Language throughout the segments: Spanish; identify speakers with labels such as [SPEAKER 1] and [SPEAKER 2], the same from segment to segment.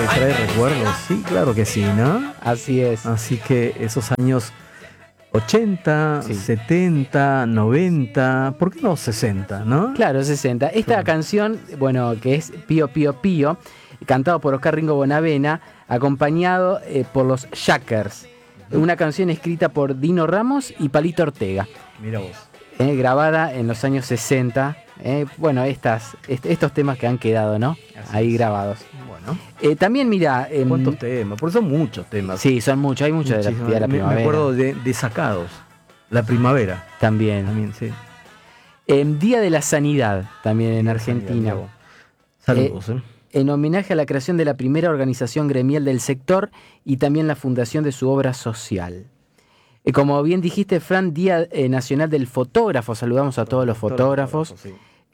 [SPEAKER 1] trae recuerdos, sí, claro que sí, ¿no?
[SPEAKER 2] Así es.
[SPEAKER 1] Así que esos años 80,
[SPEAKER 2] Sí.
[SPEAKER 1] 70, 90, ¿por qué no 60, no?
[SPEAKER 2] Claro, 60. Esta canción, bueno, que es Pío Pío Pío, cantado por Oscar Ringo Bonavena, acompañado por los Jackers. Una canción escrita por Dino Ramos y Palito Ortega.
[SPEAKER 1] Mira vos.
[SPEAKER 2] Grabada en los años 60. Bueno, estos temas que han quedado, ¿no?
[SPEAKER 1] Así
[SPEAKER 2] Ahí
[SPEAKER 1] es.
[SPEAKER 2] grabados.
[SPEAKER 1] Bueno,
[SPEAKER 2] También, mira.
[SPEAKER 1] ¿cuántos temas? Porque son muchos temas.
[SPEAKER 2] Sí, son muchos. Hay muchos de la,
[SPEAKER 1] Muchísimos.
[SPEAKER 2] de la primavera.
[SPEAKER 1] Me acuerdo de Sacados, La Primavera.
[SPEAKER 2] También.
[SPEAKER 1] Sí.
[SPEAKER 2] Día de la Sanidad, también en Argentina.
[SPEAKER 1] Saludos.
[SPEAKER 2] En homenaje a la creación de la primera organización gremial del sector y también la fundación de su obra social. Como bien dijiste, Fran, Día Nacional del Fotógrafo. Saludamos a todos los fotógrafos.
[SPEAKER 1] Sí.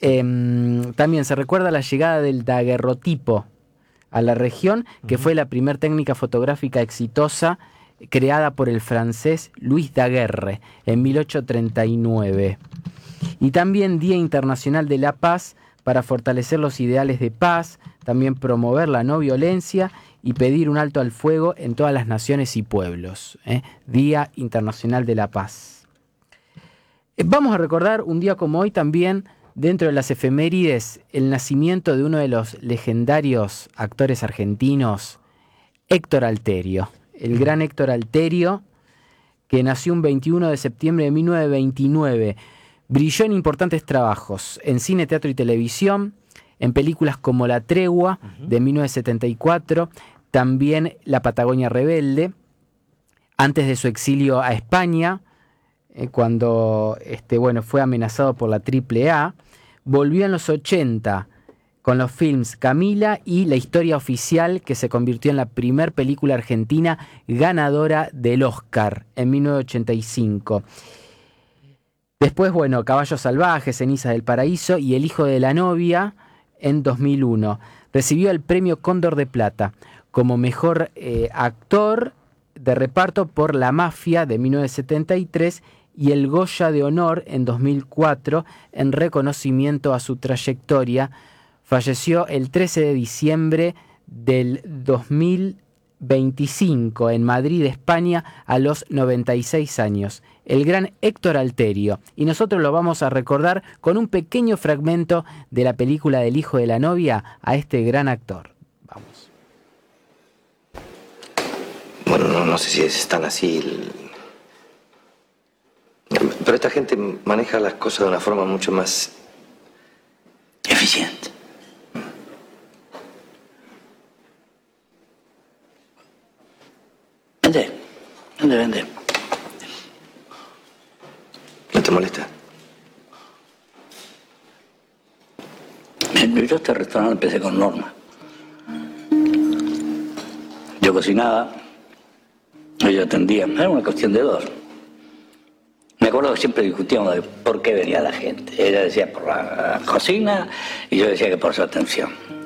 [SPEAKER 2] También se recuerda la llegada del daguerrotipo a la región, que fue la primera técnica fotográfica exitosa creada por el francés Louis Daguerre en 1839. Y también Día Internacional de la Paz, para fortalecer los ideales de paz, también promover la no violencia y pedir un alto al fuego en todas las naciones y pueblos. Día Internacional de la Paz. Vamos a recordar un día como hoy también, dentro de las efemérides, el nacimiento de uno de los legendarios actores argentinos, Héctor Alterio. El gran Héctor Alterio, que nació un 21 de septiembre de 1929. Brilló en importantes trabajos, en cine, teatro y televisión, en películas como La Tregua, de 1974, también La Patagonia Rebelde, antes de su exilio a España, cuando fue amenazado por la AAA, volvió en los 80 con los films Camila y La Historia Oficial, que se convirtió en la primer película argentina ganadora del Oscar en 1985. Después, Caballos Salvajes, Cenizas del Paraíso y El Hijo de la Novia en 2001. Recibió el premio Cóndor de Plata como mejor actor de reparto por La Mafia de 1973 y el Goya de Honor en 2004 en reconocimiento a su trayectoria. Falleció el 13 de diciembre del 2025 en Madrid, España, a los 96 años. El gran Héctor Alterio. Y nosotros lo vamos a recordar con un pequeño fragmento de la película del Hijo de la Novia a este gran actor. Vamos.
[SPEAKER 3] Bueno, no sé si es tan así. Pero esta gente maneja las cosas de una forma mucho más eficiente. Vende. ¿No te molesta?
[SPEAKER 4] Yo este restaurante empecé con Norma. Yo cocinaba, ella atendía. Era una cuestión de dos. Me acuerdo que siempre discutíamos de por qué venía la gente. Ella decía por la cocina y yo decía que por su atención.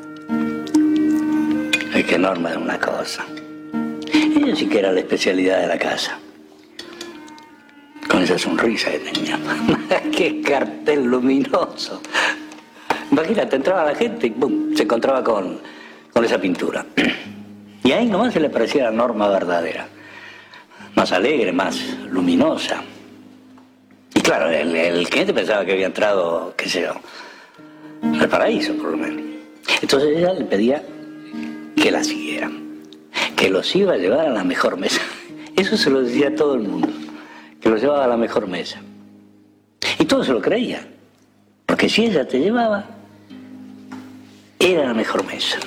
[SPEAKER 4] Es que Norma era una cosa. Ella sí que era la especialidad de la casa. Con esa sonrisa que tenía. ¡Qué cartel luminoso! Imagínate, entraba la gente y ¡pum!, se encontraba con esa pintura. Y ahí nomás se le parecía la Norma verdadera. Más alegre, más luminosa. Y claro, el cliente pensaba que había entrado, qué sé yo, al paraíso, por lo menos. Entonces ella le pedía que la siguiera, que los iba a llevar a la mejor mesa. Eso se lo decía a todo el mundo, que los llevaba a la mejor mesa. Y todos se lo creían, porque si ella te llevaba, era la mejor mesa.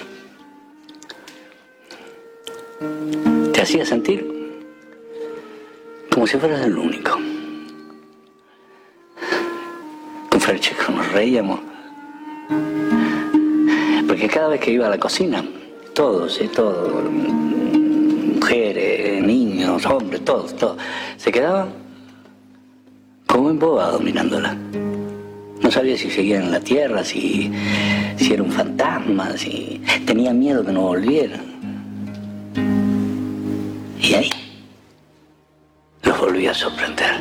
[SPEAKER 4] Te hacía sentir como si fueras el único. Con Francesco nos reíamos, porque cada vez que iba a la cocina, todos, mujeres, niños, hombres, todos, se quedaban como embobados mirándola. No sabía si seguían en la tierra, si era un fantasma, si tenía miedo que no volviera. Y ahí los volví a sorprender.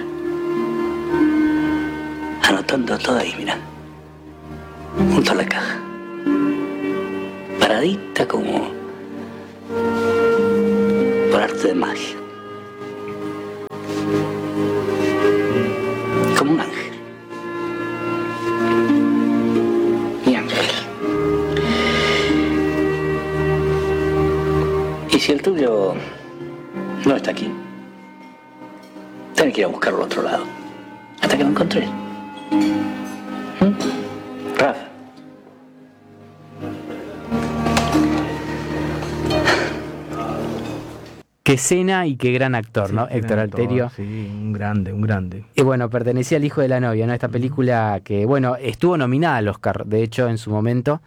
[SPEAKER 4] Anotando todo ahí, mira, junto a la caja. Paradita como por arte de magia. Como un ángel. Mi ángel. Y si el tuyo no está aquí, tenés que ir a buscarlo a otro lado. Hasta que lo encontré. Rafa.
[SPEAKER 2] Qué escena y qué gran actor,
[SPEAKER 1] Sí,
[SPEAKER 2] ¿no?
[SPEAKER 1] gran
[SPEAKER 2] Héctor
[SPEAKER 1] actor,
[SPEAKER 2] Alterio.
[SPEAKER 1] Sí, un grande, un grande.
[SPEAKER 2] Y bueno, pertenecía al hijo de la novia, ¿no? Esta película que, bueno, estuvo nominada al Oscar, de hecho, en su momento.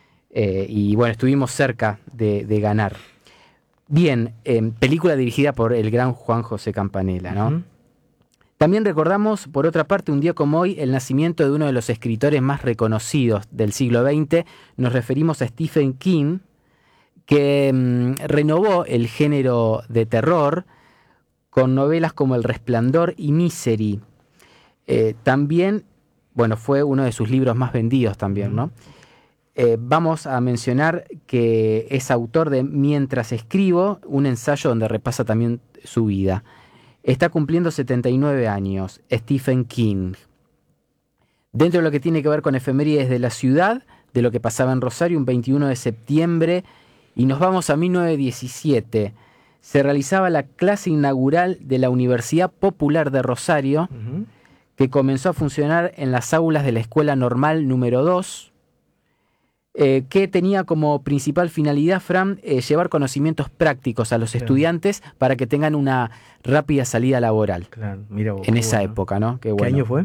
[SPEAKER 2] Y bueno, estuvimos cerca de ganar. Bien, película dirigida por el gran Juan José Campanella, ¿no?
[SPEAKER 1] Ujú.
[SPEAKER 2] También recordamos, por otra parte, un día como hoy, el nacimiento de uno de los escritores más reconocidos del siglo XX. Nos referimos a Stephen King, que renovó el género de terror con novelas como El Resplandor y Misery. También, bueno, fue uno de sus libros más vendidos también, ¿no? Vamos a mencionar que es autor de Mientras escribo, un ensayo donde repasa también su vida. Está cumpliendo 79 años, Stephen King. Dentro de lo que tiene que ver con efemérides de la ciudad, de lo que pasaba en Rosario, un 21 de septiembre, y nos vamos a 1917. Se realizaba la clase inaugural de la Universidad Popular de Rosario,
[SPEAKER 1] Ujú.
[SPEAKER 2] que comenzó a funcionar en las aulas de la Escuela Normal número 2, que tenía como principal finalidad, Fran, llevar conocimientos prácticos a los
[SPEAKER 1] Claro.
[SPEAKER 2] estudiantes para que tengan una rápida salida laboral.
[SPEAKER 1] Claro, mira vos,
[SPEAKER 2] En
[SPEAKER 1] qué
[SPEAKER 2] esa
[SPEAKER 1] bueno.
[SPEAKER 2] época, ¿no?
[SPEAKER 1] ¿Qué año fue?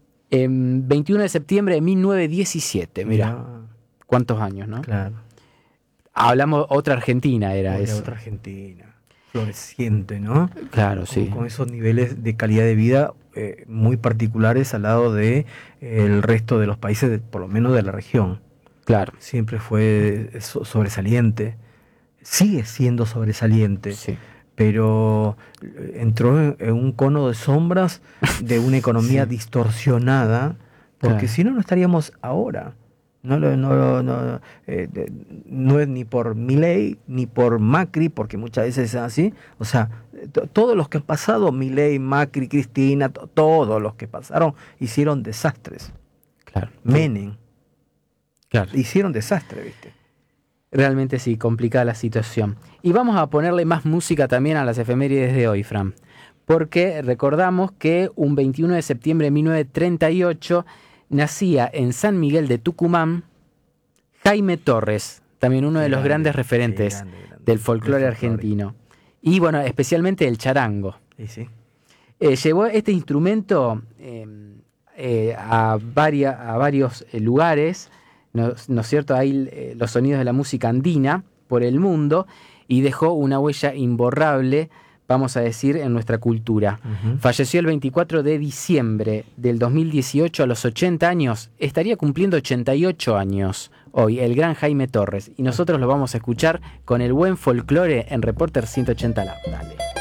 [SPEAKER 2] 21 de septiembre de 1917, mira,
[SPEAKER 1] Mirá,
[SPEAKER 2] cuántos años, ¿no?
[SPEAKER 1] claro.
[SPEAKER 2] Hablamos, otra Argentina era
[SPEAKER 1] Era
[SPEAKER 2] eso.
[SPEAKER 1] otra Argentina, floreciente, ¿no?
[SPEAKER 2] Claro, sí.
[SPEAKER 1] Con esos niveles de calidad de vida muy particulares al lado de el resto de los países, por lo menos de la región.
[SPEAKER 2] Claro,
[SPEAKER 1] Siempre fue sobresaliente, sigue siendo sobresaliente,
[SPEAKER 2] sí.
[SPEAKER 1] pero entró en un cono de sombras de una economía
[SPEAKER 2] Sí.
[SPEAKER 1] distorsionada, porque
[SPEAKER 2] Claro.
[SPEAKER 1] si no, no estaríamos ahora. No es ni por Milei ni por Macri, porque muchas veces es así. O sea, todos los que han pasado, Milei, Macri, Cristina, todos los que pasaron hicieron desastres.
[SPEAKER 2] Claro.
[SPEAKER 1] Menem,
[SPEAKER 2] Claro.
[SPEAKER 1] hicieron desastre, ¿viste?
[SPEAKER 2] Realmente sí, complicada la situación. Y vamos a ponerle más música también a las efemérides de hoy, Fran. Porque recordamos que un 21 de septiembre de 1938 nacía en San Miguel de Tucumán Jaime Torres, también uno de los grandes referentes
[SPEAKER 1] grande,
[SPEAKER 2] del folclore argentino. Y bueno, especialmente el charango.
[SPEAKER 1] Y sí.
[SPEAKER 2] Llevó este instrumento a varios lugares, ¿no es cierto? Hay los sonidos de la música andina por el mundo y dejó una huella imborrable, vamos a decir, en nuestra cultura.
[SPEAKER 1] Ujú.
[SPEAKER 2] Falleció el 24 de diciembre del 2018 a los 80 años. Estaría cumpliendo 88 años hoy, el gran Jaime Torres. Y nosotros lo vamos a escuchar con el buen folclore en Reporter 180 Lab. Dale.